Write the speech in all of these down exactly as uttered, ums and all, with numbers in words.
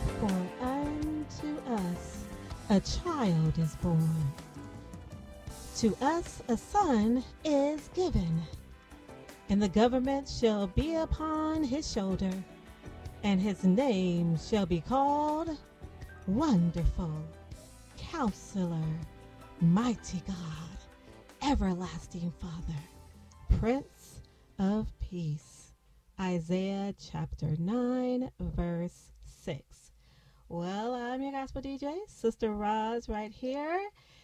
For unto us a child is born, to us a son is given, and the government shall be upon his shoulder, and his name shall be called Wonderful, Counselor, Mighty God, Everlasting Father, Prince of Peace. Isaiah chapter nine, verse six. Well, I'm your gospel D J, Sister Roz, right here,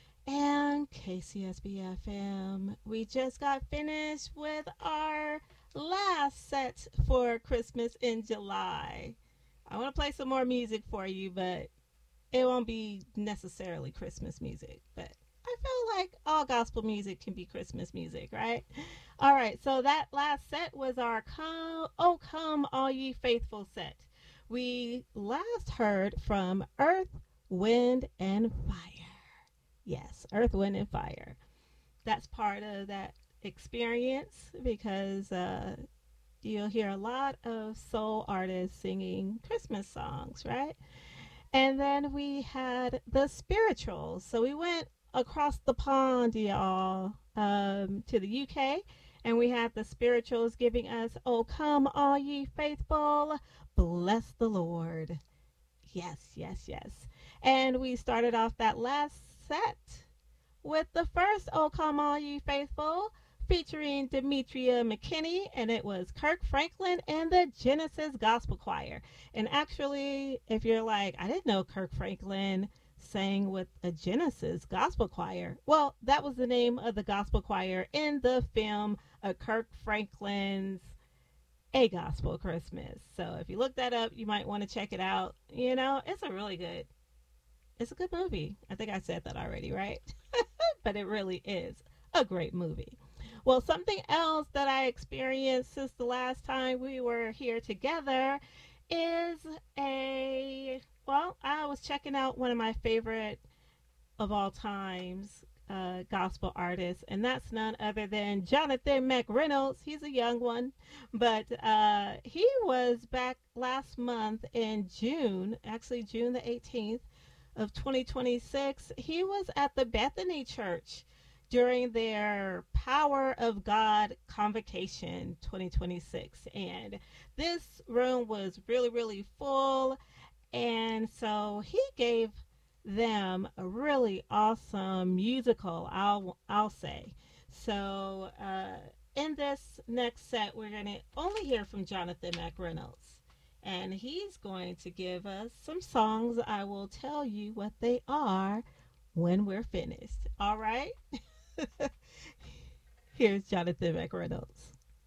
and K C S B F M. We just got finished with our last set for Christmas in July. I want to play some more music for you, but it won't be necessarily Christmas music. But I feel like all gospel music can be Christmas music, right? All right, so that last set was our come, Oh Come All Ye Faithful set. We last heard from Earth, Wind, and Fire. Yes, Earth, Wind, and Fire. That's part of that experience because uh, you'll hear a lot of soul artists singing Christmas songs, right? And then we had the spirituals. So we went across the pond, y'all, um, to the U K, and we had the spirituals giving us, "Oh, come all ye faithful, bless the Lord." Yes, yes, yes. And we started off that last set with the first "Oh, come all ye faithful," featuring Demetria McKinney, and it was Kirk Franklin and the Genesis Gospel Choir. And actually, if you're like, I didn't know Kirk Franklin sang with a Genesis Gospel Choir. Well, that was the name of the gospel choir in the film of Kirk Franklin's A Gospel Christmas. So if you look that up, you might want to check it out. You know, it's a really good, it's a good movie. I think I said that already, right? But it really is a great movie. Well, something else that I experienced since the last time we were here together is a, well, I was checking out one of my favorite of all times uh, gospel artists, and that's none other than Jonathan McReynolds. He's a young one, but uh, he was back last month in June, actually June the eighteenth of twenty twenty-six. He was at the Bethany Church during their Power of God Convocation twenty twenty-six. And this room was really, really full. And so he gave them a really awesome musical, I'll, I'll say. So uh, in this next set, we're going to only hear from Jonathan McReynolds. And he's going to give us some songs. I will tell you what they are when we're finished. All right? Here's Jonathan McReynolds.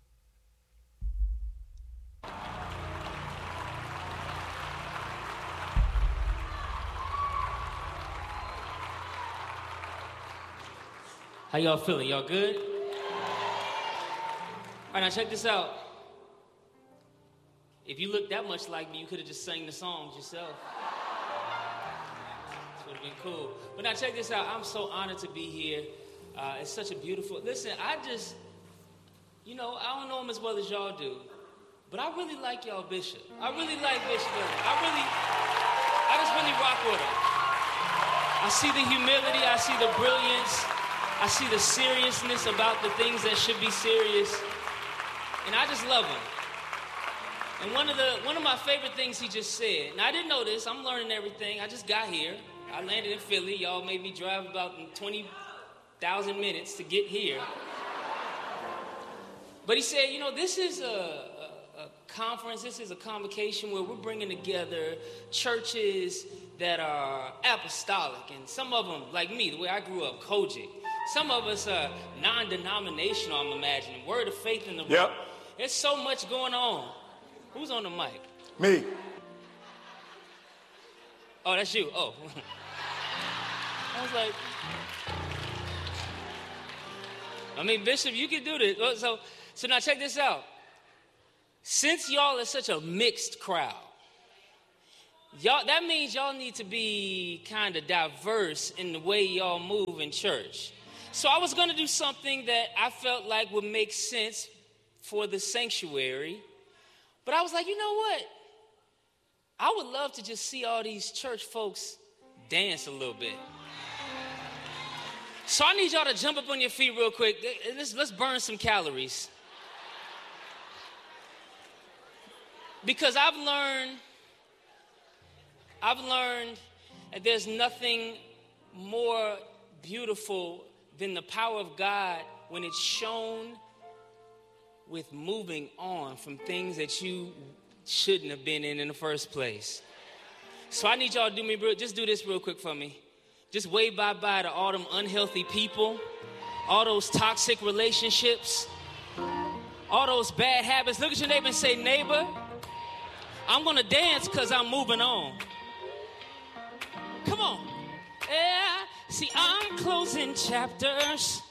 How y'all feeling? Y'all good? All right, now check this out. If you looked that much like me, you could have just sang the songs yourself. This would have been cool. But now check this out. I'm so honored to be here. Uh, it's such a beautiful... Listen, I just... You know, I don't know him as well as y'all do, but I really like y'all Bishop. I really like Bishop. I really... I just really rock with him. I see the humility. I see the brilliance. I see the seriousness about the things that should be serious. And I just love him. And one of the one of my favorite things he just said, and I didn't know this, I'm learning everything. I just got here. I landed in Philly. Y'all made me drive about twenty thousand minutes to get here. But he said, you know, this is a, a, a conference, this is a convocation where we're bringing together churches that are apostolic. And some of them, like me, the way I grew up, Kojic. Some of us are non-denominational, I'm imagining. Word of faith in the room. Yep. There's so much going on. Who's on the mic? Me. Oh, that's you. Oh. I was like, I mean, Bishop, you can do this. So, so now check this out. Since y'all are such a mixed crowd, y'all, that means y'all need to be kind of diverse in the way y'all move in church. So I was going to do something that I felt like would make sense for the sanctuary. But I was like, you know what? I would love to just see all these church folks dance a little bit. So I need y'all to jump up on your feet real quick. Let's, let's burn some calories. Because I've learned, I've learned that there's nothing more beautiful than the power of God when it's shown with moving on from things that you shouldn't have been in in the first place. So I need y'all to do me real, just do this real quick for me. Just wave bye-bye to all them unhealthy people, all those toxic relationships, all those bad habits. Look at your neighbor and say, neighbor, I'm going to dance because I'm moving on. Come on. Yeah. See, I'm closing chapters